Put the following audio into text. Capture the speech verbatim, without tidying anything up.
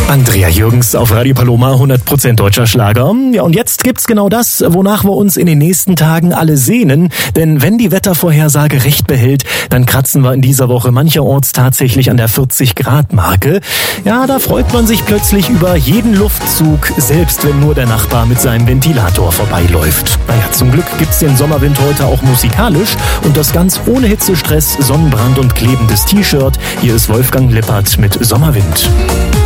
Andrea Jürgens auf Radio Paloma, hundert Prozent deutscher Schlager. Ja, und jetzt gibt's genau das, wonach wir uns in den nächsten Tagen alle sehnen. Denn wenn die Wettervorhersage recht behält, dann kratzen wir in dieser Woche mancherorts tatsächlich an der vierzig Grad Marke. Ja, da freut man sich plötzlich über jeden Luftzug, selbst wenn nur der Nachbar mit seinem Ventilator vorbeiläuft. Naja, zum Glück gibt's den Sommerwind heute auch musikalisch und das ganz ohne Hitzestress, Sonnenbrand und klebendes T-Shirt. Hier ist Wolfgang Lippert mit Sommerwind.